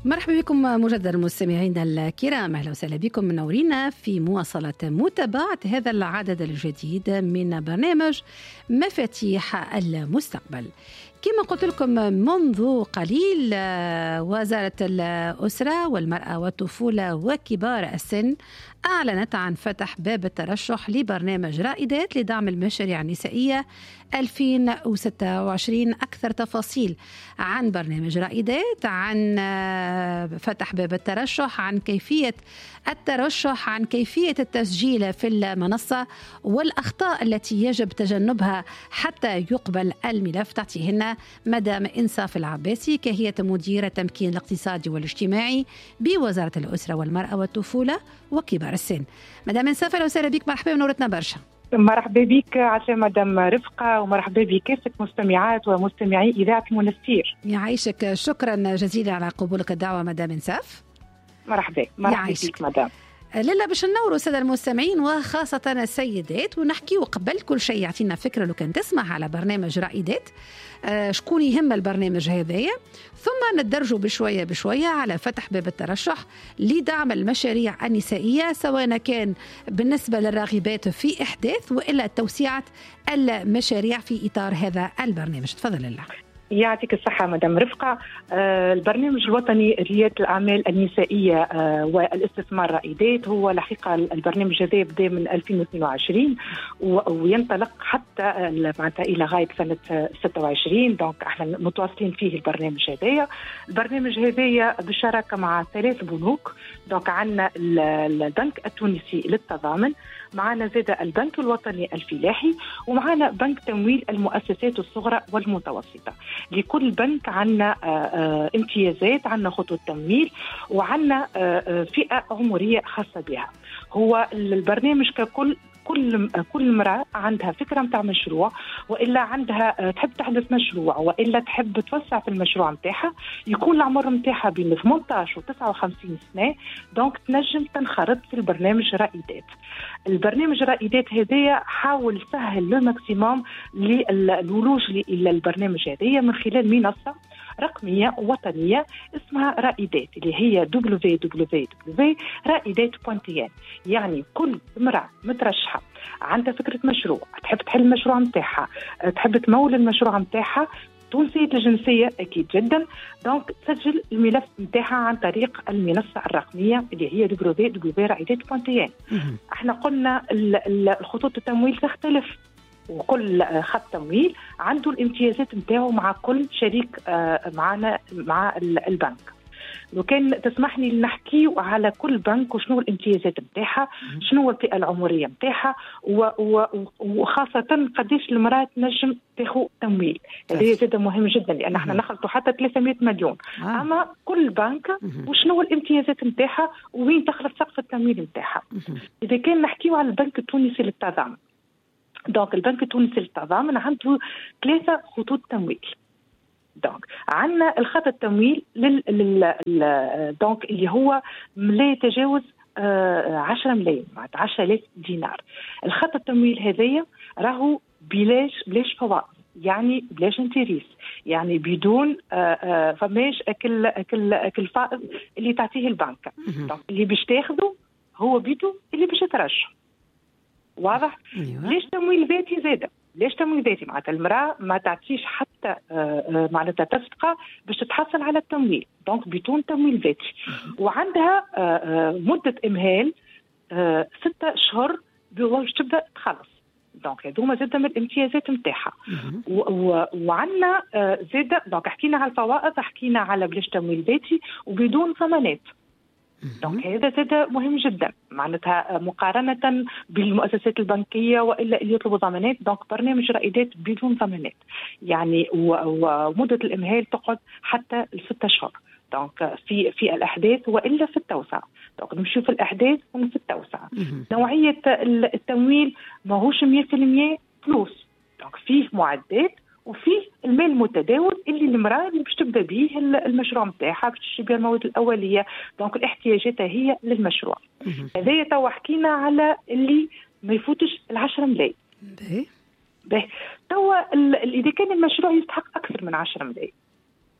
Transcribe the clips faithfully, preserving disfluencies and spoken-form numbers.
مرحبا بكم مجددا مستمعينا الكرام، اهلا وسهلا بكم منورينا في مواصله متابعه هذا العدد الجديد من برنامج مفاتيح المستقبل. كما قلت لكم منذ قليل، وزارة الأسرة والمرأة والطفولة وكبار السن أعلنت عن فتح باب الترشح لبرنامج رائدات لدعم المشاريع النسائية ألفين وستة وعشرين. أكثر تفاصيل عن برنامج رائدات، عن فتح باب الترشح، عن كيفية الترشح، عن كيفية التسجيل في المنصة والأخطاء التي يجب تجنبها حتى يقبل الملف، تعطيهن مدام إنصاف العباسي كهيئة مدير التمكين الاقتصادي والاجتماعي بوزارة الأسرة والمرأة والطفولة وكبار السن. مدام إنصاف، أهلا وسهلا بك، مرحبا ونورتنا برشا. مرحبا بك عشان مدام رفقة، ومرحبا بكافة مستمعات ومستمعي إذاعة منستير. يعيشك، شكرا جزيلا على قبولك الدعوة مدام إنصاف. مرحبا مرحبا بك مدام. لالا باش نوروا الساده المستمعين وخاصه السيدات ونحكي وقبل كل شيء يعطينا فكره لو كان تسمع على برنامج رائدات، آه شكون يهم البرنامج هذايا، ثم ندرجوا بشويه بشويه على فتح باب الترشح لدعم المشاريع النسائيه، سواء كان بالنسبه للراغبات في احداث والا توسعه المشاريع في اطار هذا البرنامج. تفضل لالا. يعطيك الصحة مدام رفقة. آه البرنامج الوطني ريادة الأعمال النسائية آه والاستثمار رائدات هو الحقيقة البرنامج هذا بدأ من ألفين واثنين وعشرين وينطلق حتى معناتها إلى غاية سنة ستة وعشرين. دونك احنا متواصلين فيه البرنامج هذايا. البرنامج هذايا بالشراكة مع ثلاث بنوك. دونك عندنا البنك التونسي للتضامن، معنا زاد البنك الوطني الفلاحي، ومعنا بنك تمويل المؤسسات الصغرى والمتوسطة. لكل بنك عنا امتيازات، عنا خطوط تمويل، وعنا فئة عمرية خاصة بها. هو البرنامج ككل كل كل امرأة عندها فكرة متاع مشروع، وإلا عندها تحب تحدث مشروع، وإلا تحب توسع في المشروع متاعها، يكون العمر متاعها بين ثمانية عشر و تسعة وخمسين سنة، دونك تنجم تنخرط في البرنامج رائدات. البرنامج رائدات هذايا حاول سهل لو ماكسيموم للولوج إلى البرنامج هذايا من خلال منصة رقمية وطنية اسمها رائدات، اللي هي دبليو دبليو دبليو دوت رائدات دوت إن. يعني كل امرأة مترشحة عندها فكرة مشروع، تحب تحل المشروع متاعها، تحب تمول المشروع متاعها، تونسية الجنسية أكيد جدا، دونك تسجل الملف متاعها عن طريق المنصة الرقمية اللي هي دبليو دبليو دبليو دوت رائدات دوت إن. احنا قلنا الخطوط التمويل تختلف، وكل خط تمويل عنده الامتيازات نتاعو مع كل شريك معنا مع البنك. لو كان تسمحني نحكي على كل بنك وشنو الامتيازات نتاعها، شنو الفئة العمرية نتاعها، وخاصة قديش المرأة تنجم تاخذ تمويل. هذا زاد مهم جدا لأن احنا نخلطوا حتى ثلاثمائة مليون. آه. أما كل بنك وشنو الامتيازات نتاعها وين تخلط سقف التمويل نتاعها. إذا كان نحكيو على البنك التونسي للتضامن، دونك البنك التونسي للتضامن عنده ثلاثة خطوط تمويل. دونك عندنا الخط التمويل لل... لل... دونك اللي هو لا يتجاوز آه عشرة ملايين، معناتها عشرة آلاف دينار. الخط التمويل هذايا راهو بلاش بلاش فوائد، يعني بلاش انتريس، يعني بدون آه آه فماش اكل اكل اكل فائض اللي تعطيه البنك. دونك اللي باش تاخذه هو بيدو اللي باش يترشح. واضح؟ أيوة. ليش تمويل ذاتي زاده؟ ليش تمويل ذاتي؟ معناتها المرأة ما تعطيش حتى معناتها تسقى باش تتحصل على التمويل، دونك بدون تمويل ذاتي. وعندها مدة إمهال ستة أشهر باش تبدأ تخلص. دونك هذوما زادة من الامتيازات نتاعها. وعندنا زادة، دونك حكينا على الفوائد، حكينا على بلاش تمويل ذاتي وبدون ضمانات. دونك هذا زاد مهم جدا، معناتها مقارنة بالمؤسسات البنكية وإلا اللي يطلبوا ضمانات. دونك برنامج رائدات بدون ضمانات، يعني ومدة الإمهال تقعد حتى الستة أشهر. دونك في في الأحداث وإلا في التوسعة. دونك نمشي في الأحداث وفي التوسعة. نوعية التمويل ماهوش مية في المية فلوس، دونك فيه معدات وفيه المال المتداول اللي المرأة اللي باش تبدا به المشروع نتاعها، باش تشري بها المواد الاوليه. دونك الاحتياجات هي للمشروع. هذايا تو حكينا على اللي ما يفوتش العشرة ملايين. باهي تو اذا كان المشروع يستحق اكثر من عشرة ملايين،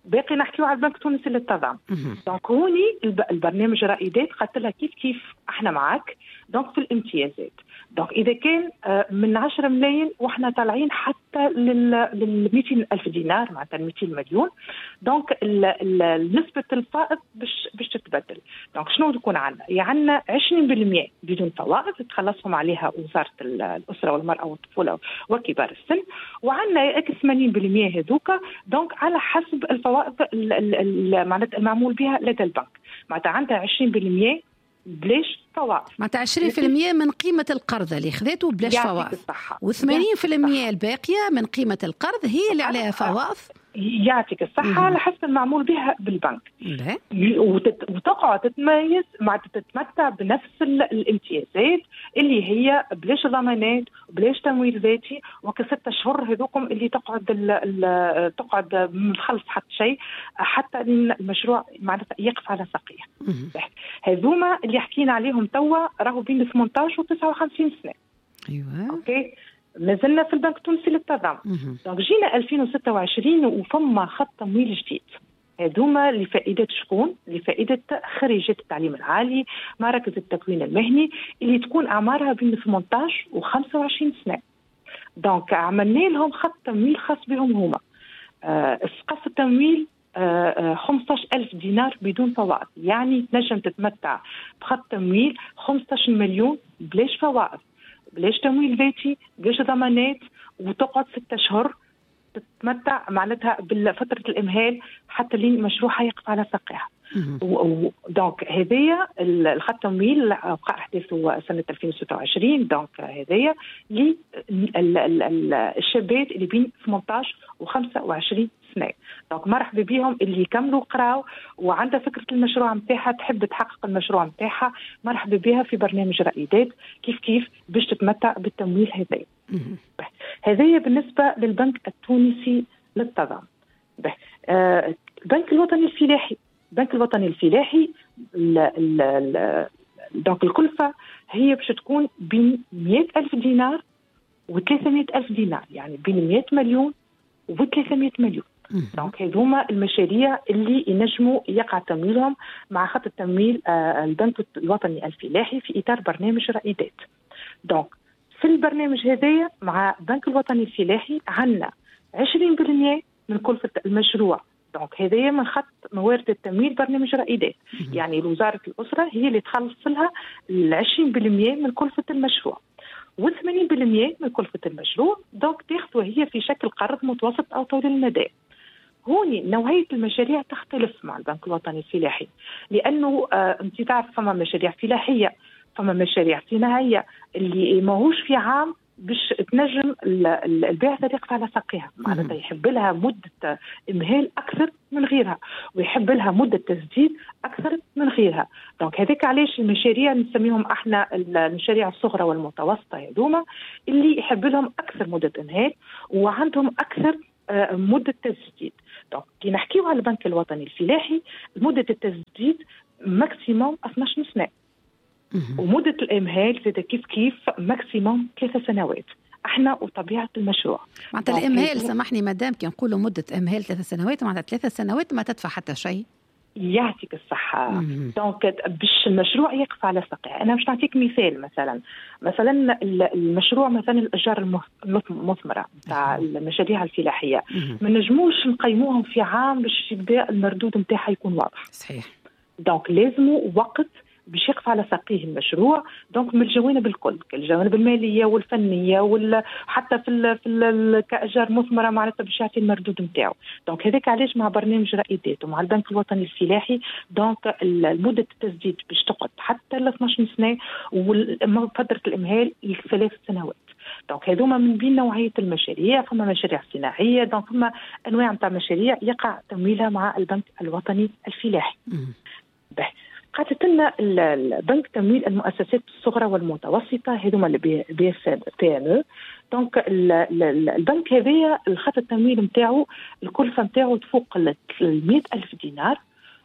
باقي نحكيو على البنك التونسي للتضامن. دونك هوني البرنامج رائدات قالت لها كيف كيف احنا معك دونك في الامتيازات. دونك اذا كان من عشرة ملايين واحنا طالعين حتى لل مئتين ألف دينار معناتها مئتين مليون، دونك نسبه الفائض باش باش تتبدل. دونك شنو تكون عندنا؟ يعني عندنا عشرين بالمئة بدون فوائد تخلصهم عليها وزاره الاسره والمراه والطفوله وكبار السن، وعندنا اكس ثمانين بالمئة هذوك دونك على حسب الفوائد معناتها المعمول بها لدى البنك. معناتها عندها عشرين بالمئة بلاش فوائد، معناتها عشرين بالمئة من قيمة القرض اللي خذته بلاش فوائد، وثمانين بالمئة الباقية من قيمة القرض هي اللي عليها فوائد. يعطيك الصحة على حسب المعمول بها بالبنك. وتقعد تتميز مع تتمتع بنفس الامتيازات اللي هي بلاش ضمانات وبلاش تمويل ذاتي وكستة شهور هذوكم اللي تقعد تقعد مخلص حتى شيء حتى المشروع معناتها يقف على ساقيه. هذوما اللي حكينا عليهم توا راهو بين ثمانية عشر و تسعة وخمسين سنة. ايوه اوكي ما زلنا في البنك التونسي للتضامن. دونك جينا ألفين وستة وعشرين وفما خط تمويل جديد. هذوما لفائدة شكون؟ لفائدة خريجات التعليم العالي مراكز التكوين المهني اللي تكون أعمارها بين ثمانية عشر و خمسة وعشرين سنة. دونك عملنا لهم خط تمويل خاص بهم هما. آه سقف التمويل آه خمسة عشر ألف دينار بدون فوائد، يعني تنجم تتمتع بخط تمويل خمسة عشر مليون بلاش فوائد بلاش تمويل ذاتي بلاش ضمانات، وتقعد ستة أشهر تتمتع معناتها بفترة الإمهال حتى لين مشروعها يقف على ساقها. دونك هذايا الخط التمويل وقع احداثه سنة ألفين وستة وعشرين. دونك هذايا للشابات اللي بين ثمانية عشر و خمسة وعشرين سنة. دونك مرحبا بهم اللي يكملوا قراو وعندها فكرة المشروع متاعها تحب تحقق المشروع متاعها، مرحبا بها في برنامج رائدات كيف كيف باش تتمتع بالتمويل هذايا. هذايا بالنسبة للبنك التونسي للتضامن. آه البنك الوطني الفلاحي البنك الوطني الفلاحي دونك الكلفة هي باش تكون بين مئة ألف دينار و ثلاثمئة ألف دينار، يعني بين مئة مليون و ثلاثمئة مليون. دونك هذوما المشاريع اللي ينجموا يقع تمويلهم مع خط التمويل آه البنك الوطني الفلاحي في إطار برنامج رائدات. دونك في البرنامج هذايا مع البنك الوطني الفلاحي عندنا عشرين بالمئة من كلفة المشروع. دونك هذايا من خط موارد التمويل برنامج رائدات، يعني وزارة الأسرة هي اللي تخلص لها العشرين بالمئة من كلفة المشروع والثمانين بالمئة من كلفة المشروع. دونك تاخذ وهي في شكل قرض متوسط أو طويل المدى. هوني نوعية المشاريع تختلف مع البنك الوطني الفلاحي، لأنه آه أنت تعرف فما مشاريع فلاحية فما مشاريع صناعية اللي ماهوش في عام باش تنجم البعثة تقف على ساقها، معناتها يحب لها مدة إمهال أكثر من غيرها ويحب لها مدة تسديد أكثر من غيرها. دونك هذيك علاش المشاريع نسميهم احنا المشاريع الصغرى والمتوسطة هذوما اللي يحب لهم أكثر مدة إمهال وعندهم أكثر مدة تسديد. دونك كي نحكيو على البنك الوطني الفلاحي مدة التسديد ماكسيموم اثناش سنة ومدة الإمهال زي كيف كيف ماكسيموم ثلاثة سنوات. احنا وطبيعة المشروع معناتها الإمهال سامحني مدام كي نقولوا مدة إمهال ثلاثة سنوات معناتها ثلاثة سنوات ما تدفع حتى شيء. يعطيك الصحة. دونك باش المشروع يقف على ساقه. أنا باش نعطيك مثال مثلا مثلا المشروع مثلا الأشجار المثمرة تاع المشاريع الفلاحية ما نجموش نقيموهم في عام باش يبدا المردود نتاعها يكون واضح. صحيح. دونك لازموا وقت باش يقف على ساقيه المشروع. دونك من الجوانب الكل الجوانب الماليه والفنيه وحتى في ال في ال كأشجار مثمره معناتها باش يعطي المردود نتاعو. دونك هذاك علاش مع برنامج رائدات ومع البنك الوطني الفلاحي دونك مده التسديد باش تقعد حتى ل اثناش سنه وفتره الامهال لثلاث سنوات. دونك هذوما من بين نوعيه المشاريع. فما مشاريع صناعيه دونك فما انواع نتاع مشاريع يقع تمويلها مع البنك الوطني الفلاحي. به قالت لنا البنك تمويل المؤسسات الصغرى والمتوسطه هذوما اللي بي اس بي ام او. دونك البنك هذايا الخط التمويل نتاعو الكلفه نتاعو تفوق ال مئة ألف دينار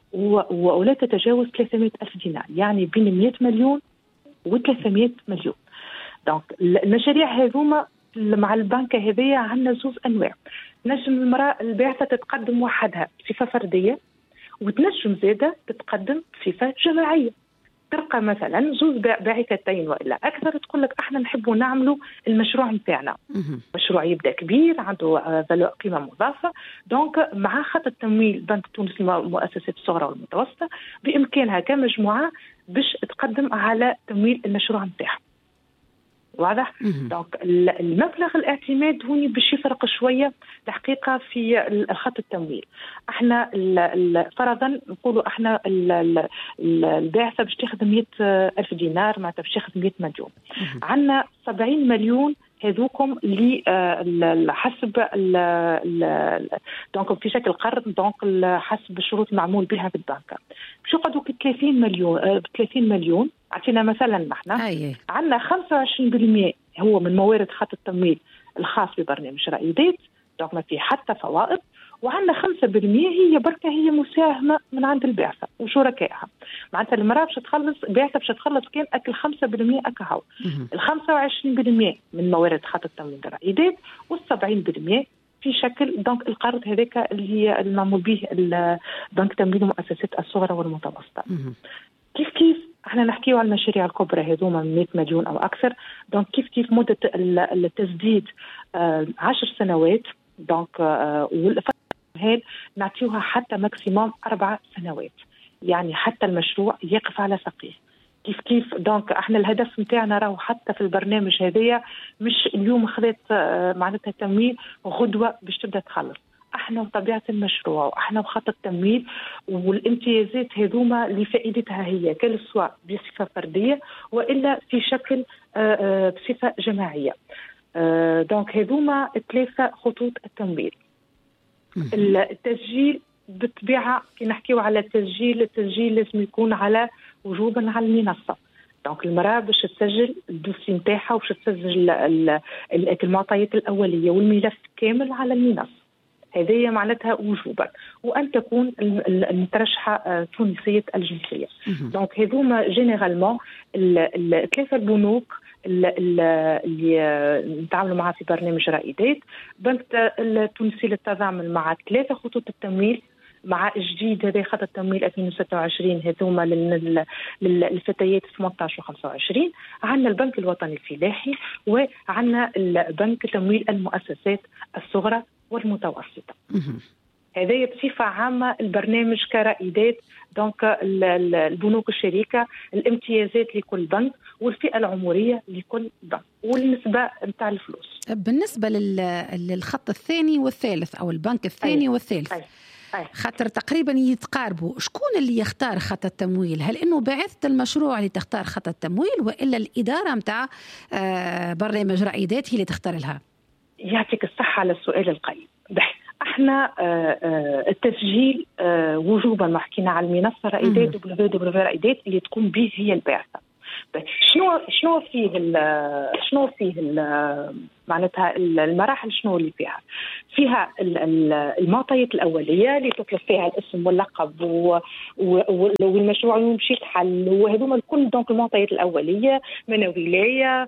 ولا تتجاوز ثلاثمئة ألف دينار، يعني بين مئة مليون و ثلاثمئة مليون. دونك المشاريع هذوما مع البنك هذايا عندنا زوج انواع. نجم المرأة الباعثة تتقدم وحدها بصفة فردية، وتنجم زادة تتقدم بصفة جماعية. تلقى مثلا زوج باعثتين والا اكثر تقول لك احنا نحبوا نعملوا المشروع نتاعنا، مشروع يبدا كبير عنده قيمه مضافه، دونك مع خط التمويل بنك تونس المؤسسات الصغرى والمتوسطه بامكانها كمجموعه باش تقدم على تمويل المشروع نتاعها. واضح؟ دونك المبلغ الاعتماد هوني باش يفرق شويه الحقيقه في الخط التمويل. احنا فرضا نقولوا احنا الباعثه باش تاخذ مئة ألف دينار، معناتها باش تاخذ مئة مليون. عندنا سبعين مليون هذوكم اللي حسب دونك في شكل قرض، دونك حسب الشروط المعمول بها في البنك باش يقعدوا ثلاثين مليون ب ثلاثين مليون. عطينا مثلا نحن عندنا خمسة وعشرين بالمئة هو من موارد خط التمويل الخاص ببرنامج رائدات، دونك ما في حتى فوائد، وعندنا خمسة بالمئة هي بركة هي مساهمة من عند البعثة وشركائها. معناتها المرأة باش تخلص بعثة باش تخلص كان أكل خمسة بالمئة أكهو، الخمسة وعشرين بالمئة من موارد خط التمويل الرائدات، والسبعين بالمئة في شكل دونك القرض هذاك اللي هي المعمول به بنك تمويل المؤسسات الصغرى والمتوسطة. كيف كيف احنا نحكيو على المشاريع الكبرى هذوما من مئة مليون او اكثر، دونك كيف كيف مده التسديد آه عشر سنوات، دونك آه والفتره هذه نعطيوها حتى ماكسيموم اربع سنوات، يعني حتى المشروع يقف على ساقيه. كيف كيف دونك احنا الهدف نتاعنا راهو حتى في البرنامج هذايا مش اليوم خذت آه معناتها تمويل غدوه باش تبدا تخلص. احنا وطبيعه المشروع واحنا وخط التمويل والامتيازات هذوما لفائدتها هي كل سواء بصفه فرديه والا في شكل بصفه جماعيه. دونك هذوما ثلاثه خطوط التمويل. التسجيل بالطبيعه كي نحكيو على التسجيل، التسجيل لازم يكون على وجوبا على المنصه. دونك المرأة باش تسجل الدوسي نتاعها وباش تسجل المعطيات الاوليه والملف كامل على المنصه. هذه معناتها وجوبا، وأن تكون المترشحة تونسية الجنسية. دونك هذوما جينيرالمون الثلاثة البنوك اللي نتعاملوا معها في برنامج رائدات. بنك التونسي للتضامن مع ثلاثة خطوط التمويل، مع جديد هذا خط التمويل ألفين وستة وعشرين هذوما للفتيات ثمانية عشر و خمسة وعشرين. عندنا البنك الوطني الفلاحي، وعندنا البنك تمويل المؤسسات الصغرى والمتوسطة. هذا بصفة عامة البرنامج كرائدات. دونك البنوك الشريكة، الامتيازات لكل بنك، والفئة العمرية لكل بنك، والنسبة نتاع الفلوس. بالنسبة للخط الثاني والثالث أو البنك الثاني أي. والثالث أي. أي. خاطر تقريبا يتقاربوا، شكون اللي يختار خط التمويل؟ هل إنه باعثة المشروع اللي تختار خط التمويل، وإلا الإدارة متاع برنامج رائدات هي اللي تختار لها؟ يعطيك الصحة على السؤال القيم. احنا التسجيل وجوبا ما حكينا على المنصة رائدات دبليو دبليو رائدات اللي تقوم به هي البعثة. شنو شنو فيه شنو فيه معناتها المراحل شنو اللي فيها؟ فيها المعطيات الأولية اللي تطلب فيها الاسم واللقب والمشروع يمشي تحل، وهذوما الكل دونك المعطيات الأولية من ولاية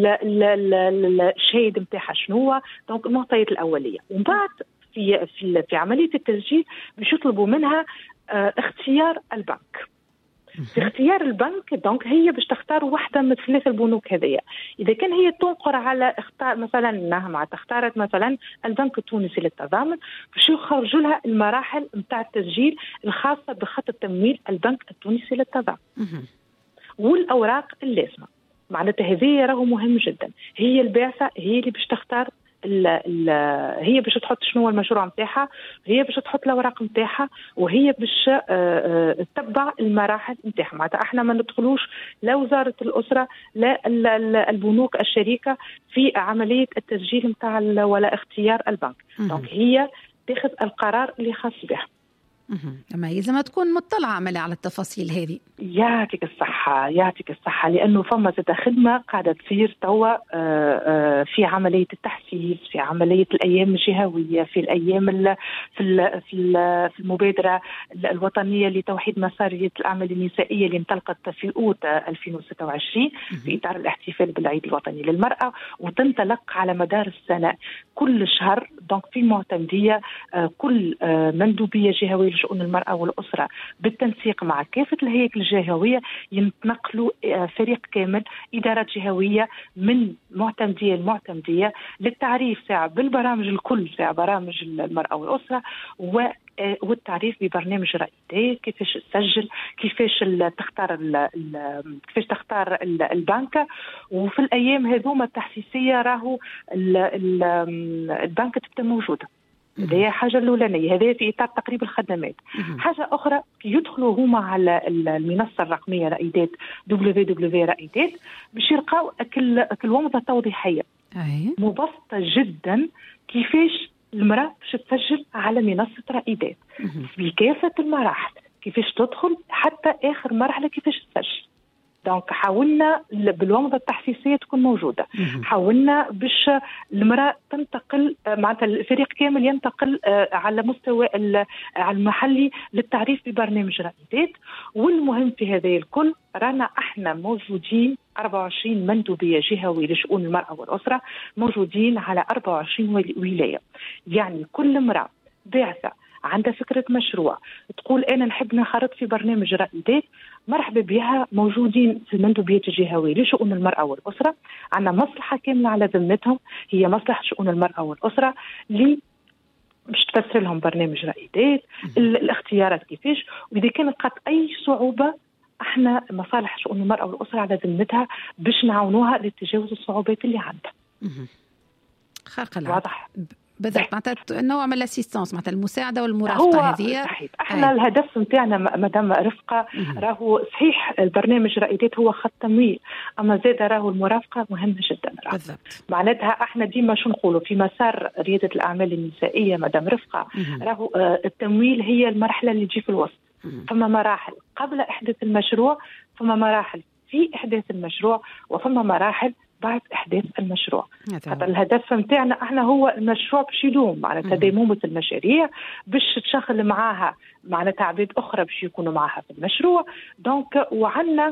الشهيد نتاعها شنو، دونك المعطيات الأولية. ومن بعد في في في عملية التسجيل باش يطلبوا منها اه اختيار البنك. في اختيار البنك دونك هي باش تختار واحدة من ثلاث البنوك هذية. إذا كان هي تنقر على اختار مثلا انها مع اختارت مثلا البنك التونسي للتضامن، باش يخرجوا لها المراحل نتاع التسجيل الخاصة بخط التمويل البنك التونسي للتضامن والأوراق اللازمة. معناتها هذه راهو مهم جدا. هي البعثة هي اللي باش تختار ال ال هي باش تحط شنو المشروع نتاعها، هي باش تحط الاوراق نتاعها، وهي باش تتبع المراحل نتاعها. معناتها احنا ما ندخلوش لا وزاره الاسره لا البنوك الشريكه في عمليه التسجيل نتاع ولا اختيار البنك. دونك هي تاخذ القرار اللي خاص بها. أما لازم تكون مطلعة عملية على التفاصيل هذه. يعطيك الصحة يعطيك الصحة لأنه فما زادة خدمة قاعدة تصير توا في عملية التحسين التأسيس، في عملية الأيام الجهوية، في الأيام ال في في المبادرة الوطنية لتوحيد مسارية الأعمال النسائية اللي انطلقت في أوت ألفين وستة وعشرين في إطار الاحتفال بالعيد الوطني للمرأة، وتنطلق على مدار السنة كل شهر. دونك في معتمدية كل مندوبية جهوية لشؤون المرأة والأسرة بالتنسيق مع كافة الهياكل الجهوية ينتقلوا فريق كامل إدارات جهوية من معتمدية لمعتمدية للتعريف ساعة بالبرامج الكل، ساعة برامج المرأة والأسرة، و والتعريف ببرنامج رائدات، كيفاش تسجل، كيفاش تختار ال كيفاش تختار البنك. وفي الايام هذوما التحسيسيه راهو البنك تبدا موجوده. هذه حاجه الاولانيه، هذه في اطار تقريب الخدمات. حاجه اخرى يدخلوا هما على المنصه الرقميه رائدات دبليو دبليو رائدات باش يلقاو كل كل ومضه توضيحيه مبسطه جدا كيفاش المرأة باش تسجل على منصة رائدات بكافة المراحل، كيفاش تدخل حتى آخر مرحلة كيفاش تسجل. دونك حاولنا بالومضة التحسيسية تكون موجودة، حاولنا باش المرأة تنتقل معناتها الفريق كامل ينتقل على مستوى على المحلي للتعريف ببرنامج رائدات. والمهم في هذا الكل رانا احنا موجودين أربعة وعشرين مندوبية جهوية لشؤون المرأة والأسرة موجودين على أربعة وعشرين ولاية. يعني كل امرأة باعثة عندها فكرة مشروع تقول أنا نحب نخرط في برنامج رائدات، مرحبا بها، موجودين في المندوبية الجهوية لشؤون المرأة والأسرة. عندنا مصلحة كاملة على ذمتهم، هي مصلحة شؤون المرأة والأسرة اللي باش تفسر لهم برنامج رائدات، الاختيارات كيفاش، وإذا كانت قد أي صعوبة احنا مصالح شؤون المرأة والأسرة على ذمتها باش نعاونوها لتجاوز الصعوبات اللي عندها. خارق العادة. واضح بالضبط، معناتها نوع من الاسيستانس، معناتها المساعده والمرافقه هذه. صحيح. احنا أي. الهدف نتاعنا مدام رفقه راهو صحيح البرنامج رائدات هو خط تمويل، اما زاد راهو المرافقه مهمه جدا. بالضبط. معناتها احنا ديما شو نقولوا في مسار رياده الاعمال النسائيه مدام رفقه راهو التمويل هي المرحله اللي تجي في الوسط. فما مراحل قبل احداث المشروع، فما مراحل في احداث المشروع، وفما مراحل بعد إحداث المشروع. هذا الهدف متاعنا احنا هو المشروع باش يدوم، معناتها ديمومة المشاريع باش تشغل معاها معناتها عباد أخرى باش يكونوا معاها في المشروع. دونك وعنا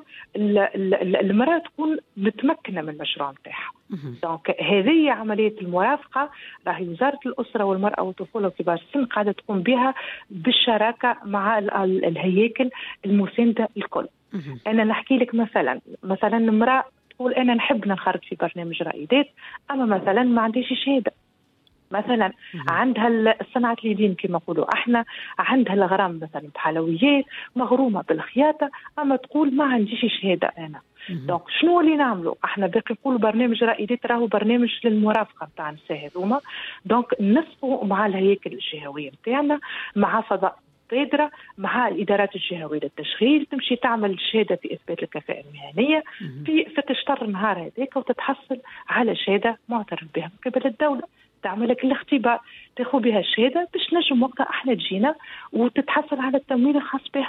المرأة تكون متمكنة من المشروع متاعها. دونك هذه عملية المرافقة راهي وزارة الأسرة والمرأة والطفولة وكبار السن قاعدة تقوم بها بالشراكة مع الهياكل المساندة الكل. أنا نحكي لك مثلا مثلا المرأة تقول أنا نحب نخرج في برنامج رائدات، أما مثلا ما عنديش شهادة، مثلا عندها الصناعة اليدين كما نقولوا احنا، عندها الغرام مثلا بحلويات، مغرومة بالخياطة، أما تقول ما عنديش شهادة أنا. دونك شنو اللي نعملوا احنا؟ باقي نقولوا برنامج رائدات راهو برنامج للمرافقة نتاع النساء هذوما. دونك نسقوا مع الهياكل الجهوية نتاعنا، مع فضاء بادرة، مع الإدارات الجهوية للتشغيل، تمشي تعمل شهادة في إثبات الكفاءة المهنية في فتشتر النهار هذاك وتتحصل على شهادة معترف بها من قبل الدولة، تعمل لك الاختبار تاخذ بها الشهادة باش نجم وقتها احنا تجينا وتتحصل على التمويل الخاص بها.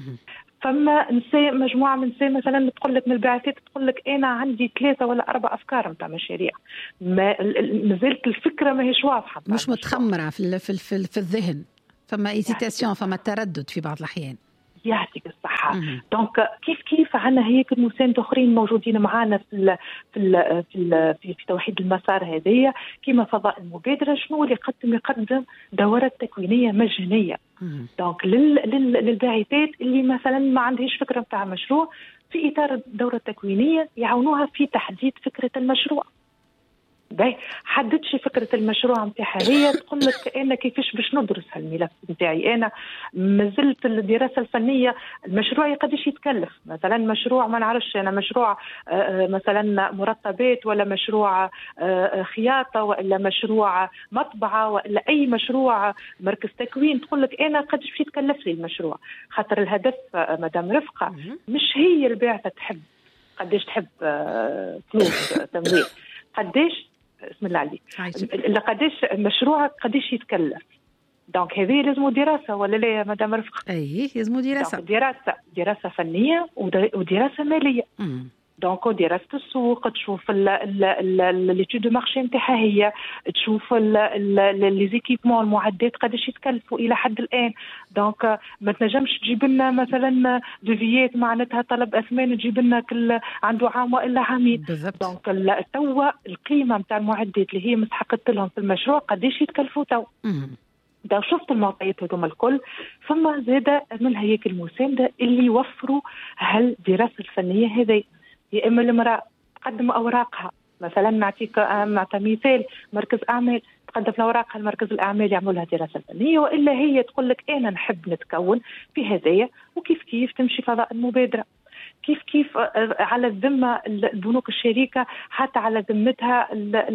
فما نساء مجموعة من نساء مثلا تقول لك من البعثات تقول لك أنا عندي ثلاثة ولا أربع أفكار متاع مشاريع، ما نزلت الفكرة ما هيش واضحة، مش متخمرة في في في, في الذهن، فما ايزيتاسيون، فما تردد في بعض الأحيان. يعطيك الصحة. دونك كيف كيف عنا هيك مساند أخرين موجودين معنا في ال في ال في, ال في, في توحيد المسار هذية كما فضاء المبادرة. شنو اللي يقدم؟ يقدم دورات تكوينية مجانية. دونك لل لل للباعثات اللي مثلا ما عندهاش فكرة بتاع مشروع، في إطار الدورة التكوينية يعاونوها في تحديد فكرة المشروع. باهي حددش فكرة المشروع متاعها، هي تقول لك أنا كيفاش باش ندرس هالملف متاعي، أنا مازلت الدراسة الفنية المشروع قديش يتكلف، مثلا مشروع ما نعرفش أنا مشروع مثلا مرطبات ولا مشروع خياطة ولا مشروع مطبعة ولا أي مشروع مركز تكوين، تقول لك أنا قديش يتكلف لي المشروع، خاطر الهدف مدام رفقة مش هي الباعثة تحب قديش تحب فلوس تمويل، قديش بسم الله عليك قديش مشروعك قديش يتكلف. دونك هذه لازم دراسة ولا لا يا مدام رفقة؟ اي لازم دراسة، دراسة دراسة فنية ودراسة مالية. دونك دراسة السوق، تشوف ليتود دو مارشي نتاعها هي، تشوف لي زيكيبمون المعدات قداش يتكلفوا الى حد الان. دونك ما تنجمش تجيب لنا مثلا دوفيات معناتها طلب اثمان تجيب لنا كل عنده عام والا عامين. دونك توا القيمه نتاع المعدات اللي هي مستحقت لهم في المشروع قداش يتكلفوا تو. دا شفت المعطيات هذوما الكل. ثم زاد من هياكل المسانده اللي يوفروا هالدراسه الفنيه هذه. يا اما المراه تقدم اوراقها، مثلا نعطيك نعطي مثال مركز اعمال تقدم اوراقها المركز الاعمال يعمل لها دراسه فنيه، والا هي تقول لك انا نحب نتكون في هدايا، وكيف كيف تمشي فضاء المبادره. كيف كيف على الذمه البنوك الشريكه حتى على ذمتها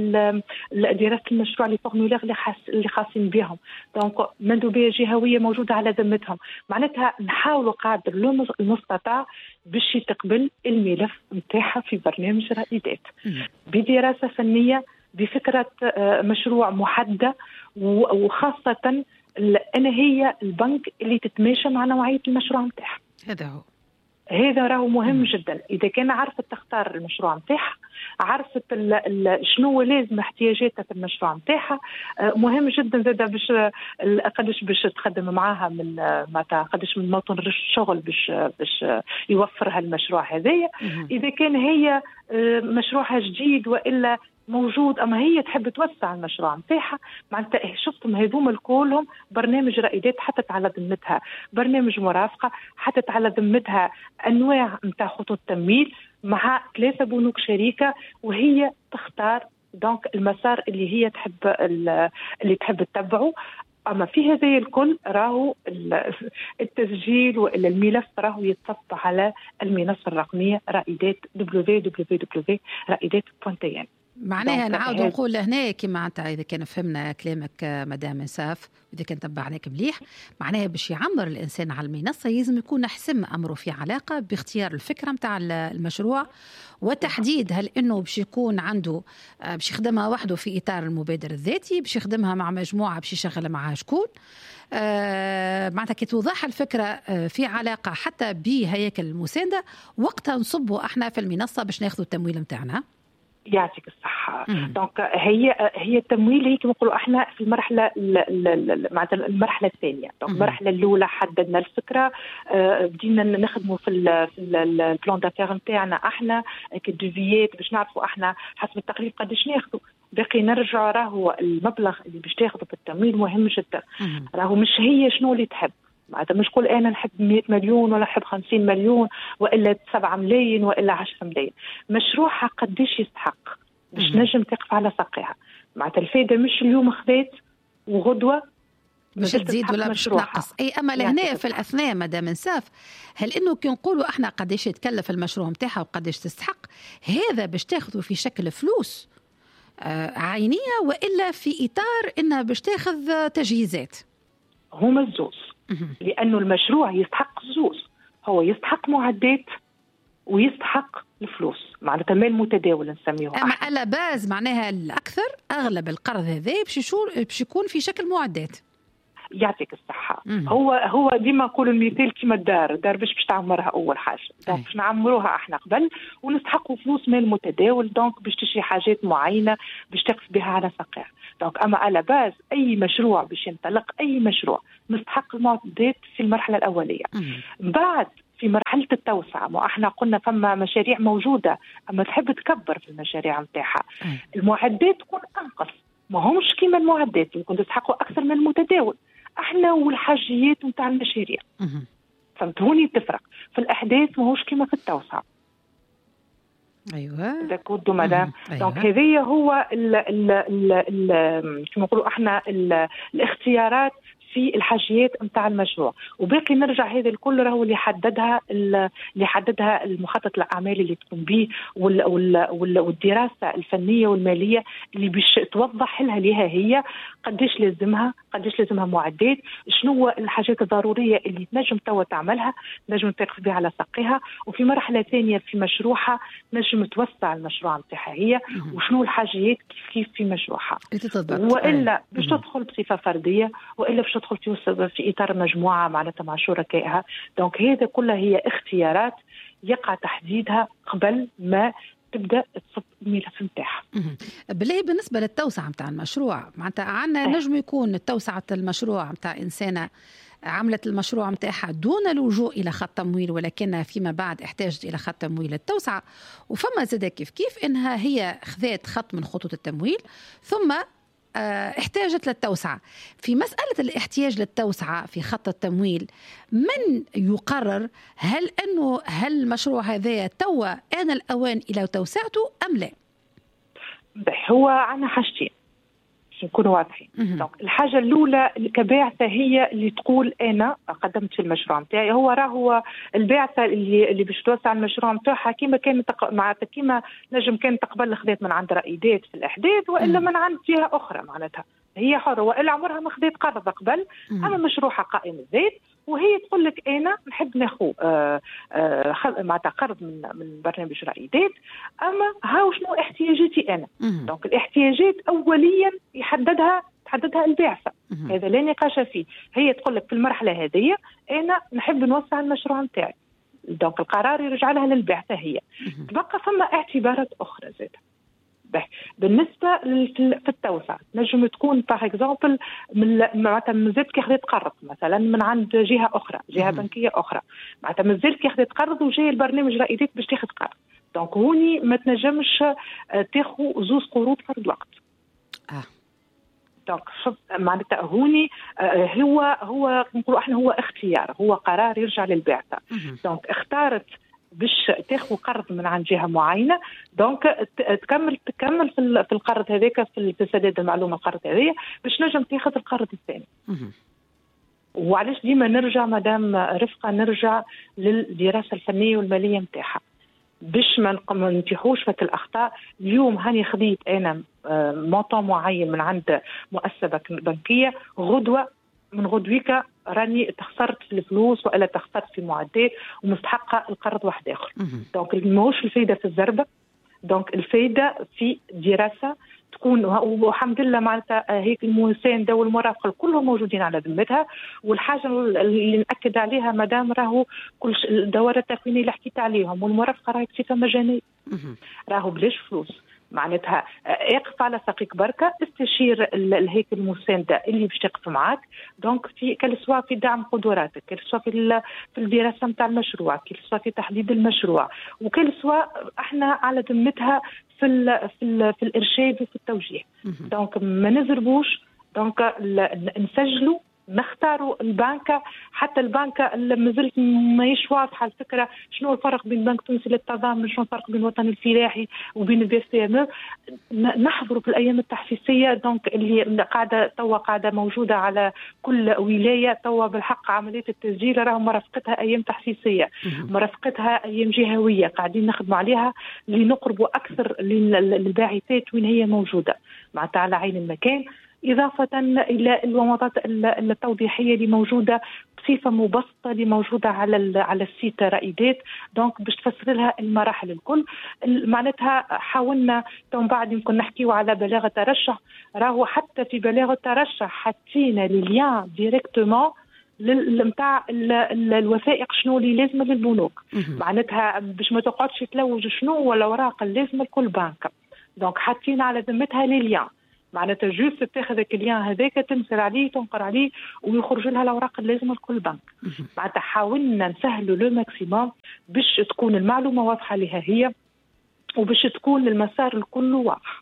دراسه المشروع اللي فورمولير اللي خاص اللي خاصين بهم. دونك مندوبيه جهويه موجوده على ذمتهم. معناتها نحاولوا قدر المستطاع باش يتقبل الملف نتاعها في برنامج رائدات بدراسه فنيه بفكره مشروع محدده، وخاصه أنا هي البنك اللي تتماشى مع نوعيه المشروع نتاعها. هذا هو هذا راهو مهم جدا. اذا كان عرفت تختار المشروع نتاعها، عرفت شنو لازم احتياجاتها في المشروع نتاعها. مهم جدا زاده باش قداش باش تخدم معاها من معناتها قداش من موطن الشغل باش باش يوفرها المشروع هذايا. اذا كان هي مشروعها جديد والا موجود اما هي تحب توسع المشروع نتاعها، معناتها شفتم هذوما كلهم برنامج رائدات حطت على ذمتها برنامج مرافقه، حطت على ذمتها انواع نتاع خطوط تمويل مع ثلاثه بنوك شريكه، وهي تختار دونك المسار اللي هي تحب اللي تحب تتبعه. اما في هذا الكل راهو التسجيل والا الملف راهو يتصب على المنصه الرقميه رائدات دبليو دبليو دبليو دوت رائدات دوت تي ان. معناها نعاود نقول هنا كما انت اذا كان فهمنا كلامك مدام انساف واذا كان تبعناك مليح، معناها باش يعمر الانسان على المنصه لازم يكون حسم امره في علاقه باختيار الفكره نتاع المشروع وتحديد هل انه باش يكون عنده باش يخدمها وحده في اطار المبادر الذاتي، باش يخدمها مع مجموعه باش يشغل معها شكون. آه معناتها كي توضح الفكره آه في علاقه حتى بهياكل المسانده، وقتها نصبوا احنا في المنصه باش ناخذوا التمويل نتاعنا. يعطيك الصحة. دونك هي هي التمويل هي كما نقولوا احنا في المرحلة معناتها المرحلة الثانية. دونك المرحلة الأولى حددنا الفكرة، اه بدينا نخدموا في ال في البلان دافير نتاعنا احنا كدوفيات باش نعرفوا احنا حسب التقريب قداش ناخذوا. باقي نرجع راهو المبلغ اللي باش تاخذه في التمويل مهم جدا. راهو مش هي شنو اللي تحب، معناتها مش قول انا نحب مئة مليون ولا نحب خمسين مليون والا سبعة ملايين والا عشرة ملايين. مشروعها قديش يستحق باش نجم تقف على ساقها. معناتها الفائده مش اليوم خذيت وغدوه باش تزيد ولا باش تنقص. اي اما لهنا في الاثناء مدام انساف، هل انه كي نقولوا احنا قديش يتكلف المشروع نتاعها وقديش تستحق، هذا باش تاخذوا في شكل فلوس آه عينيه والا في اطار انها باش تاخذ تجهيزات؟ هما الزوز، لأنه المشروع يستحق الزوز. هو يستحق معدات ويستحق الفلوس، معناتها مال متداول نسميه. أما على باز معناها الأكثر أغلب القرض هذا باش يكون في شكل معدات. يعطيك الصحة. مم. هو هو ديما نقول المثال كيما الدار، الدار باش باش تعمرها أول حاجة، دونك باش نعمروها احنا قبل ونستحقوا فلوس مال متداول، دونك باش تشري حاجات معينة باش تقف بها على ساقها. دونك أما على باز أي مشروع باش ينطلق، أي مشروع مستحق المعدات في المرحلة الأولية. مم. بعد في مرحلة التوسعة، ما احنا قلنا فما مشاريع موجودة أما تحب تكبر في المشاريع نتاعها، المعدات تكون أنقص، ما همش كيما المعدات يمكن تستحقوا أكثر من المتداول. احنا والحاجيات نتاع المشاريع فهمتوني تفرق في الأحداث، ما هوش كيما في التوسعة. ايوه داكودو مدام. دونك هذه هو ال ال ال كما نقولوا احنا الاختيارات في الحاجيات نتاع المشروع. وباقي نرجع هذا الكل راهو اللي حددها اللي حددها المخطط الاعمال اللي تقوم به والدراسه الفنيه والماليه اللي باش توضح لها ليها هي قديش لازمها قديش لازمها معدات، شنو الحاجات الضروريه اللي تنجم توا تعملها نجم تقف بها على ساقها. وفي مرحله ثانيه في مشروعها نجم توسع المشروع نتاعها هي، وشنو الحاجيات كيف كيف في مشروعها، والا باش تدخل بصفه فرديه والا باش تدخل في في اطار مجموعه معناتها مع شركائها. دونك هذا كلها هي اختيارات يقع تحديدها قبل ما تبدا تصب الملف نتاعها. بالله بالنسبه للتوسعه نتاع المشروع معناتها عندنا نجم يكون توسعه المشروع نتاع انسانه عملت المشروع نتاعها دون اللجوء الى خط تمويل، ولكنها فيما بعد احتاجت الى خط تمويل للتوسعه، وفما زاد كيف كيف انها هي خذت خط من خطوط التمويل ثم احتاجت للتوسعة. في مسألة الاحتياج للتوسعة في خط التمويل من يقرر هل أنه هل المشروع هذا توا آن الأوان إلى توسعته أم لا؟ هو عنا حاجتين نكونوا واضحين. الحاجة الأولى كباعثة هي اللي تقول أنا قدمت في المشروع متاعي، هو راه هو الباعثة اللي اللي باش توسع المشروع متاعها كيما كانت تق... مع كيما نجم كانت تقبل خذات من عند رائدات في الإحداث وإلا من عند جهة أخرى، معناتها هي حرة وإلا عمرها ما خذات قرض قبل. أما مشروعها قائم الذات وهي تقول لك أنا نحب ناخذ آه آه معناتها قرض من من برنامج رائدات، أما هاو شنو احتياجاتي أنا. دونك الاحتياجات أوليا يحددها تحددها الباعثة، هذا لا نقاش فيه. هي تقول لك في المرحلة هذه أنا نحب نوسع المشروع نتاعي، دونك القرار يرجع لها للباعثة هي. تبقى ثم اعتبارات أخرى زاد بالنسبه في التوسعه، نجم تكون باغ اكزومبل معناتها مازال كي خديت قرض مثلا من عند جهه اخرى، جهه بنكيه اخرى، معناتها مازال كي خديت قرض وجاي البرنامج رائدات باش تاخذ قرض، دونك هوني ما تنجمش تاخذ زوز قروض في الوقت. اه دونك معناتها هوني هو هو نقولوا احنا هو اختيار، هو قرار يرجع للباعثه. دونك اختارت باش تاخذ قرض من عند جهه معينه، دونك تكمل تكمل في القرض هذاك في سداد المعلومه القرض هذايا باش نجم تاخذ القرض الثاني. وعلاش ديما نرجع مدام رفقه نرجع للدراسه الفنيه والماليه نتاعها باش ما نتيحوش فك الاخطاء. اليوم هاني خذيت انا مونطون معين من عند مؤسسه بنكيه، غدوه من غدويك راني تخسرت في الفلوس ولا تخسرت في معدات ومستحقه القرض واحد اخر. دونك ماهوش الفايده في الزربه، دونك الفايده في دراسه تكون، والحمد لله معناتها هيك المسانده والمرافقه كلهم موجودين على ذمتها. والحاجه اللي ناكد عليها مدام راهو كل الدوره التكوينيه اللي حكيت عليهم والمرافقه راهي بصفه مجانيه، راهو بلاش فلوس، معناتها اقف على ساقيك بركه، استشير الهيك المسانده اللي باش تقف معاك. دونك في كل سواء في دعم قدراتك، كل سواء في في الدراسه نتاع المشروع، كل سواء في تحديد المشروع، وكل سواء احنا على ذمتها في ال في ال في الارشاد وفي التوجيه. دونك ما نزربوش، دونك نسجلوا نختاروا البنكة. حتى البنكة اللي مازلت ماهيش واضحة الفكرة شنو الفرق بين بنك تونسي للتضامن، شنو الفرق بين الوطني الفلاحي وبين البي اس ام، نحضروا في الأيام التحفيزية. دونك اللي قاعدة توا قاعدة موجودة على كل ولاية توا بالحق عملية التسجيل راهو مرافقتها أيام تحفيزية، مرافقتها أيام جهوية قاعدين نخدموا عليها لنقربوا أكثر للباعثات وين هي موجودة معناتها على عين المكان، إضافة إلى الومضات التوضيحية اللي موجودة بصفة مبسطة اللي موجودة على على السيت رائدات. دونك باش تفسر لها المراحل الكل، معناتها حاولنا تو بعد يمكن نحكيو على بلاغ الترشح، راهو حتى في بلاغ الترشح حطينا لليان ديريكتومون للمتاع الوثائق شنو اللي لازمه للبنوك، معناتها باش ما تقعدش تلوج شنو هو الاوراق اللازمه لكل بنك. دونك حاطين على ذمتها لليان، معناتها جوست تاخذ الكليان هذاك تنزل عليه تنقر عليه ويخرج لها الاوراق اللازمه لكل بنك. معناتها حاولنا نسهلوا لو ماكسيموم باش تكون المعلومه واضحه لها هي وباش تكون المسار الكل واضح.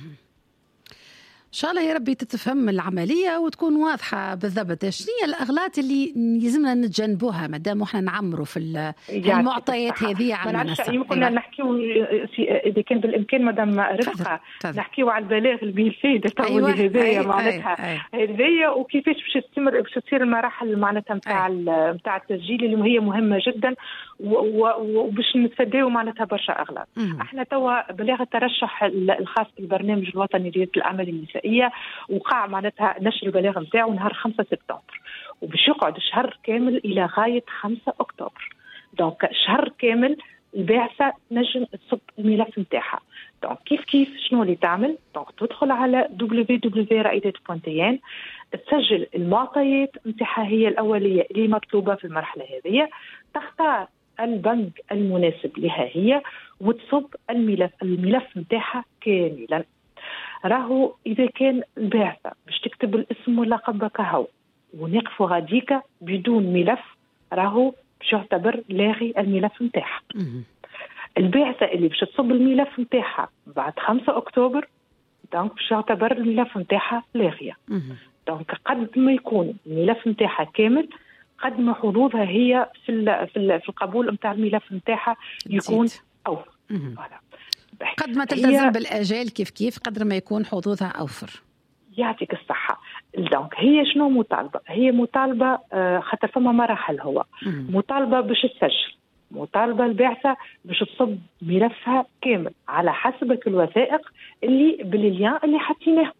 إن شاء الله يا ربي تتفهم العملية وتكون واضحة بالضبط. شنو هي الأغلاط اللي يلزمنا نتجنبوها مادام احنا نعمروا في المعطيات هذه على المنصة؟ يمكن أيوة. نحكيو إذا كان بالإمكان مادام رفقة نحكيو على البلاغ اللي به الفايدة تو أيوة. هذايا معناتها هذايا وكيفاش باش تستمر باش تصير المراحل معناتها نتاع نتاع التسجيل اللي هي مهمة جدا وباش نتفاداو معناتها برشا أغلاط. احنا توا بلاغ الترشح الخاص بالبرنامج الوطني لريادة الأعمال النسائية وقع معناتها نشر البلاغ نتاعو نهار خمسة سبتمبر وباش يقعد شهر كامل الى غايه خمسة اكتوبر. دونك شهر كامل الباعثه نجم تصب الملف نتاعها. دونك كيف كيف شنو اللي تعمل؟ دونك تدخل على دبليو دبليو دبليو رائدات دوت ان، تسجل المعطيات نتاعها هي الاوليه اللي مطلوبه في المرحله هذه، تختار البنك المناسب لها هي وتصب الملف الملف نتاعها كاملا. راهو اذا كان البعثه باش تكتب الاسم واللقب كهو ونقفوا غاديكا بدون ملف، راهو باش يعتبر لاغي الملف نتاعها. البعثه اللي باش تصب الملف نتاعها بعد خمسة أكتوبر، دونك باش يعتبر الملف نتاعها لاغيه. دونك قد ما يكون الملف نتاعها كامل، قد ما حظوظها هي في في القبول نتاع الملف نتاعها يكون اوفر. قد ما تلتزم بالاجال كيف كيف قدر ما يكون حظوظها اوفر. يعطيك الصحه. دونك هي شنو مطالبه؟ هي مطالبه خاطر فما مراحل، هو مطالبه باش تسجل، مطالبه البعثه باش تصب ملفها كامل على حسب الوثائق اللي بالليان اللي حطيناه.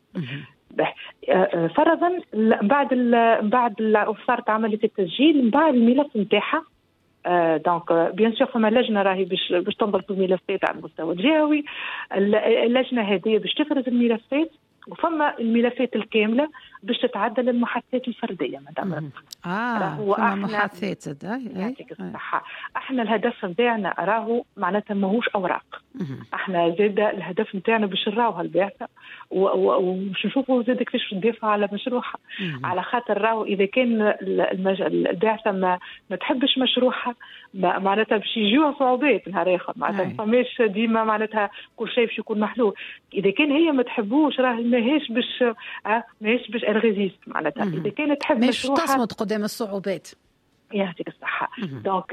فرضا بعد ال بعد صارت عمليه التسجيل، من بعد الملف نتاعها دونك بيان سور فما لجنه راهي باش باش تنظر في الملفات على المستوى الجهوي. اللجنه هذه باش تفرز الملفات، وفما الملفات الكامله باش تتعدل المحادثات الفرديه. مدام اه فما محادثات يعطيك الصحه. احنا الهدف نتاعنا راهو معناتها ماهوش اوراق، احنا زاد الهدف نتاعنا باش نراوها البعثه وباش نشوفوا زاد كيفاش تدافع على مشروعها. على خاطر راهو اذا كان البعثه ما ما تحبش مشروعها معناتها باش يجيوها صعوبات نهار اخر، معناتها ما فماش ديما معناتها كل شيء باش يكون محلول. اذا كان هي ما تحبوش راه ماهيش باش آه ماهيش باش الغيزيست، معناتها اذا كانت تحب مشروعها مش تصمد قدام الصعوبات. يعطيك الصحة. دونك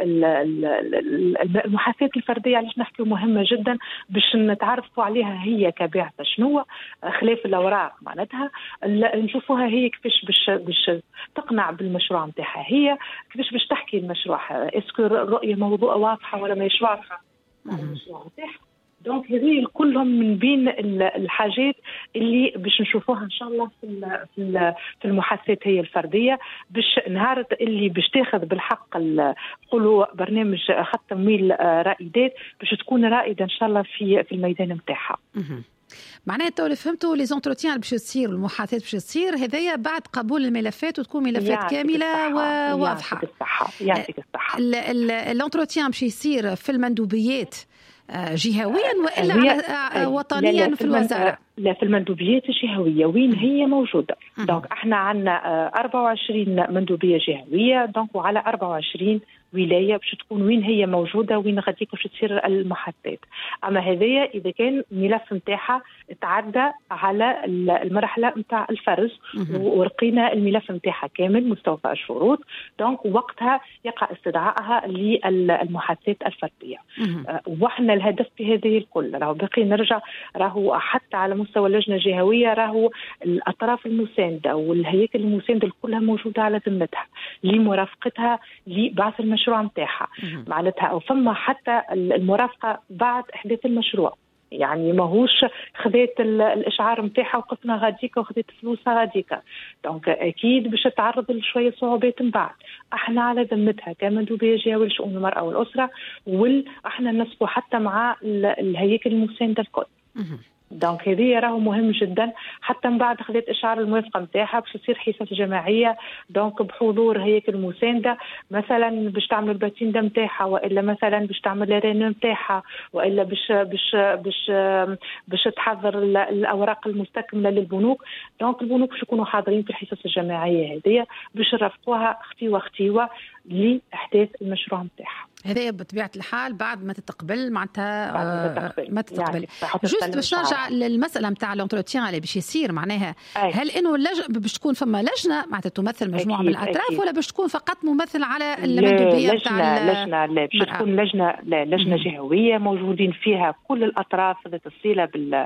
المحادثات الفردية علاش نحكي مهمة جدا باش نتعرفوا عليها هي كبعثة شنو خلاف الأوراق، معناتها نشوفوها هي كيفاش باش باش تقنع بالمشروع نتاعها، هي كيفاش باش تحكي المشروع، اسكو الرؤية موضوع واضحة ولا ماهيش واضحة المشروع نتاعها. دونك هذه كلهم من بين الحاجات اللي باش نشوفوها ان شاء الله في في المحادثات هي الفرديه، باش نهار اللي باش تاخذ بالحق نقولوا برنامج خط تمويل رائدات باش تكون رائده ان شاء الله في في الميدان نتاعها. معناها تو اللي فهمتوا لي زونتروتيان باش تصير والمحادثات باش تصير هذايا بعد قبول الملفات وتكون ملفات كامله وواضحه. يعطيك الصحه. يعطيك الصحه. الانتروتيان باش يصير في المندوبيات جهويا وإلا على وطنيا لا لا في الوزارة؟ لا في المندوبيات الجهوية وين هي موجودة. دونك احنا عندنا أربعة وعشرين مندوبية جهوية، دونك وعلى أربعة وعشرين ولاية باش تكون وين هي موجودة وين غاديك باش تصير المحادثات. أما هذايا إذا كان ملف نتاعها تعدى على المرحلة نتاع الفرز ورقينا الملف نتاعها كامل مستوفى الشروط، دونك وقتها يقع استدعائها للمحادثات الفردية. وإحنا الهدف في هذه الكل راهو باقي نرجع، راهو حتى على مستوى اللجنة الجهوية راهو الأطراف المساندة والهياكل المساندة كلها موجودة على ذمتها لمرافقتها لبعث المشروع نتاعها، معناتها فما حتى المرافقة بعد إحداث المشروع، يعني ماهوش خذيت الاشعار نتاعها وقفنا غاديكا وخذيت فلوسها غاديكا. دونك اكيد باش تتعرض لشويه صعوبات من بعد. احنا على ذمتها كمندوبيه جهويه لشؤون المراه والاسره، واحنا نسقوا حتى مع الهياكل المسانده الكل. دونك هذه راهو مهم جدا، حتى من بعد خذيت اشعار الموافقه نتاعها باش تصير حصص جماعيه، دونك بحضور هياكل مسانده مثلا باش تعمل الباتين دم نتاعها، والا مثلا باش تعمل الرينيون نتاعها، والا باش باش باش باش تحضر الاوراق المستكمله للبنوك. دونك البنوك باش يكونوا حاضرين في الحصص الجماعيه هذه باش يرافقوها ختيوه ختيوه لاحداث المشروع نتاعها. هذا بطبيعة الحال بعد ما تتقبل معناتها آه ما تتقبل. يعني جست باش نرجع للمسألة نتاع الانتروتيان اللي باش يصير، معناها أي. هل انه اللج... باش تكون فما لجنة معناتها تمثل مجموعة أكيد. من الاطراف أكيد. ولا باش تكون فقط ممثل على المندوبية نتاع لجنة؟ لا باش تكون لجنة لا لجنة م- جهوية موجودين فيها كل الاطراف ذات الصلة بال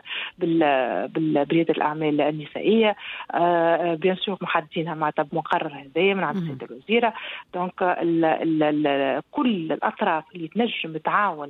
بال بالريادة الاعمال النسائية، آه بيان سور محددينها معناتها بمقرر هذايا من عند السيدة الوزيرة. دونك ال ال ال كل الأطراف اللي تنجم تعاون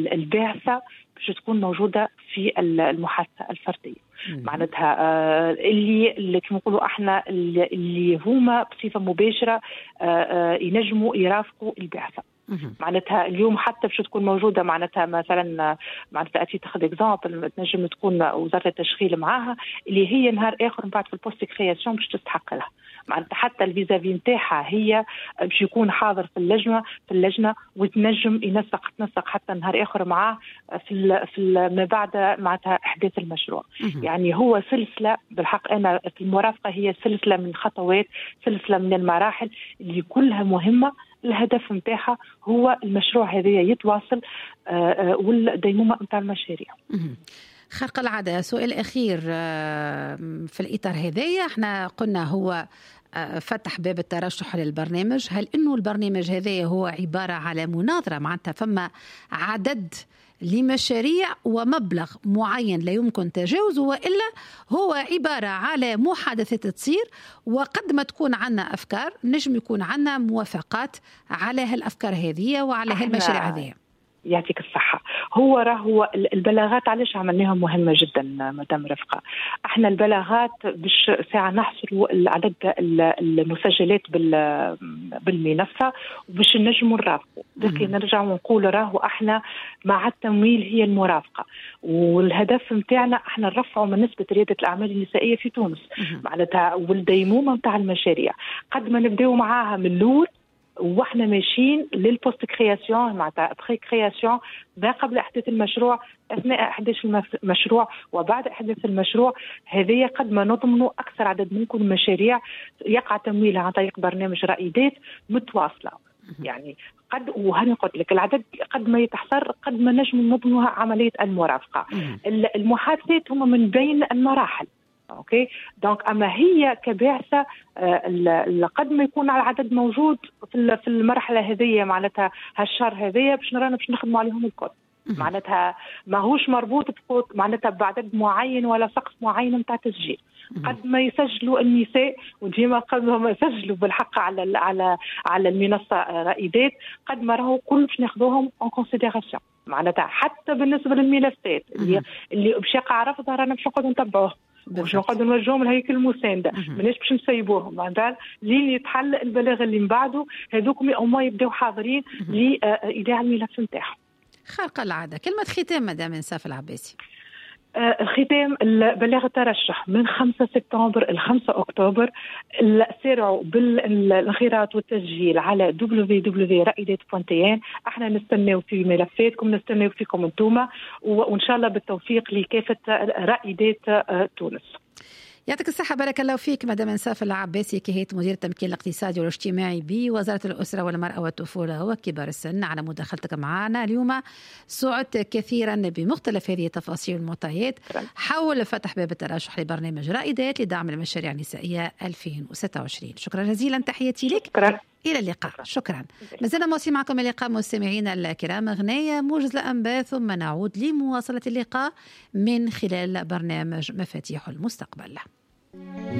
البعثة باش تكون موجودة في المحادثة الفردية، معناتها آه اللي اللي كما نقولوا احنا اللي هما بصفة مباشرة آه آه ينجموا يرافقوا البعثة. معناتها اليوم حتى باش تكون موجوده معناتها مثلا معناتها اتي تاخذ اكزامبل تنجم تكون وزاره التشغيل معاها اللي هي نهار اخر من بعد في البوست كرياسيون باش تستحق لها، معناتها حتى الفيزافي نتاعها هي باش يكون حاضر في اللجنه في اللجنه وتنجم ينسق تنسق حتى نهار اخر معاه في ال في ال ما بعد معناتها احداث المشروع. يعني هو سلسله بالحق، انا المرافقه هي سلسله من خطوات، سلسله من المراحل اللي كلها مهمه. الهدف نتاعها هو المشروع هذا يتواصل والديمومه نتاع المشاريع. خرق العادة، سؤال أخير في الإطار هذايا، احنا قلنا هو فتح باب الترشح للبرنامج. هل إنه البرنامج هذا هو عبارة على مناظرة معناتها فما عدد لمشاريع ومبلغ معين لا يمكن تجاوزه، وإلا هو عبارة على محادثات تصير وقد ما تكون عنا أفكار نجم يكون عنا موافقات على هالأفكار هذه وعلى هالمشاريع هذه؟ يعطيك الصحة. هو راهو البلاغات علاش عملناها مهمة جدا مدام رفقة. احنا البلاغات باش ساعة نحصروا عدد المسجلات بالمنصة وباش نجموا نرافقوا. لكن نرجع ونقول راهو احنا مع التمويل هي المرافقة، والهدف متاعنا احنا نرفعوا من نسبة ريادة الأعمال النسائية في تونس معناتها والديمومة متاع المشاريع. قد ما نبداو معاها من الأول واحنا ماشيين للبوست كرياسيون معناتها بري كرياسيون ما قبل احداث المشروع، اثناء احداث المشروع وبعد احداث المشروع. هذه قد ما نضمنوا اكثر عدد ممكن من مشاريع يقع تمويلها عن طريق برنامج رائدات متواصله. يعني قد وهني قلت لك العدد قد ما يتحصر قد ما نجم نضمنها عمليه المرافقه. المحادثات هم من بين المراحل. اوكي دونك اما هي كبعثه آه قد ما يكون على العدد موجود في في المرحله هذه معناتها هالشهر هذايا باش نرانا باش نخدموا عليهم الكل. معناتها ماهوش مربوط بقوت معناتها بعدد معين ولا سقف معين نتاع تسجيل. قد ما يسجلوا النساء وديما قد ما يسجلوا بالحق على على على المنصه رائدات قد ما راهو كل باش ناخذوهم اون كونسيديراسيون. معناتها حتى بالنسبه للملفات اللي اللي باش يقع رفضها رانا باش نقعدوا نتبعوه باش نقعدوا نوجههم الهيكل المسانده، ماناش باش نسيبوهم معناتها لين يتحل البلاغ اللي من بعده هذوكم هما يبداو حاضرين لإيداع الملف نتاعهم. خارقه العاده. كلمه ختام مدام انساف العباسي. آه الختام بلاغ الترشح من خمسة سبتمبر ل خمسة أكتوبر. سارعوا بالانخراط والتسجيل على دبليو دبليو دبليو دوت رائدات دوت تي ان. احنا نستناو في ملفاتكم، نستناو فيكم انتوما، وان شاء الله بالتوفيق لكافه رائدات آه تونس. يعطيك الصحة، بارك الله فيك مدام انساف العباسي، كهيئة مدير التمكين الاقتصادي والاجتماعي بوزارة الأسرة والمرأة والطفولة وكبار السن، على مداخلتك معنا اليوم. سعدت كثيرا بمختلف هذه التفاصيل والمعطيات حول فتح باب الترشح لبرنامج رائدات لدعم المشاريع النسائية ألفين وستة وعشرين. شكرا جزيلا، تحياتي لك. شكرا. إلى اللقاء. شكرا. ما زلنا مواصلين معكم اللقاء مستمعينا الكرام. أغنية موجز الأنباء ثم نعود لمواصلة اللقاء من خلال برنامج مفاتيح المستقبل.